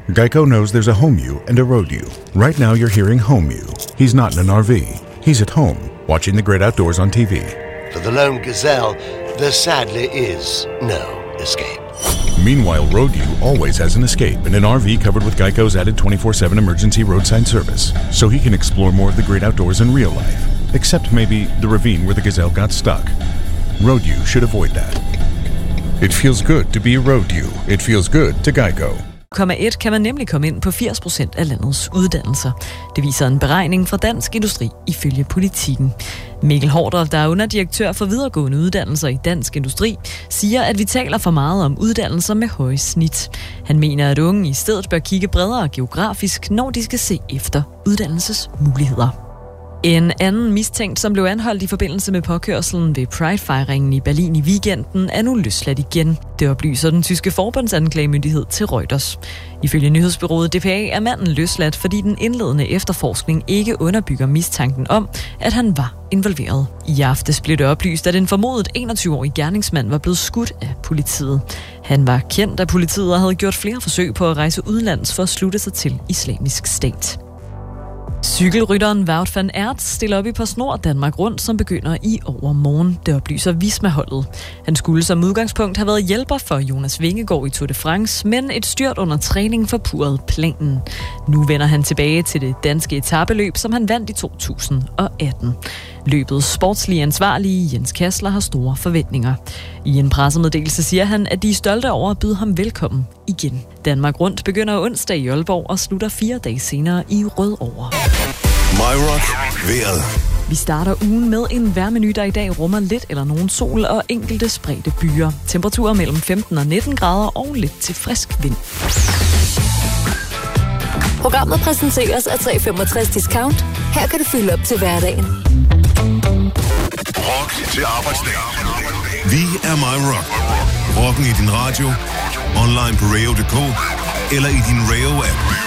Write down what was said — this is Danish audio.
Geico knows there's a home you and a road you. Right now you're hearing home you. He's not in an RV. He's at home, watching the great outdoors on TV. For the lone gazelle, there sadly is no escape. Meanwhile, road you always has an escape in an RV covered with Geico's added 24/7 emergency roadside service, so he can explore more of the great outdoors in real life. Except maybe the ravine where the gazelle got stuck. Road you should avoid that. It feels good to be a road you. It feels good to Geico. Kan man nemlig komme ind på 80% af landets uddannelser. Det viser en beregning fra Dansk Industri ifølge Politikken. Mikkel Hårdrup, der er underdirektør for videregående uddannelser i Dansk Industri, siger, at vi taler for meget om uddannelser med høje snit. Han mener, at unge i stedet bør kigge bredere geografisk, når de skal se efter uddannelsesmuligheder. En anden mistænkt, som blev anholdt i forbindelse med påkørselen ved Pride-fejringen i Berlin i weekenden, er nu løsladt igen. Det oplyser den tyske forbundsanklagemyndighed til Reuters. Ifølge nyhedsbureauet DPA er manden løsladt, fordi den indledende efterforskning ikke underbygger mistanken om, at han var involveret. I aftes blev det oplyst, at en formodet 21-årig gerningsmand var blevet skudt af politiet. Han var kendt af politiet og havde gjort flere forsøg på at rejse udenlands for at slutte sig til Islamisk Stat. Cykelrytteren Wout van Aert stiller op i PostNord Danmark Rundt, som begynder i overmorgen. Det oplyser Visma-holdet. Han skulle som udgangspunkt have været hjælper for Jonas Vingegaard i Tour de France, men et styrt under træning forpurrede planen. Nu vender han tilbage til det danske etapeløb, som han vandt i 2018. Løbets sportslige ansvarlige Jens Kassler har store forventninger. I en pressemeddelelse siger han, at de er stolte over at byde ham velkommen igen. Danmark Rundt begynder onsdag i Aalborg og slutter 4 dage senere i Rødovre. My Rock vejret. Vi starter ugen med en vejrmenu, der i dag rummer lidt eller nogen sol og enkelte spredte byer. Temperaturer mellem 15 og 19 grader og lidt til frisk vind. Programmet præsenteres af 365 Discount. Her kan du fylde op til hverdagen. Rock til arbejdsdag. Vi er My Rock. Rocken i din radio, online på radio.dk eller i din radio-app.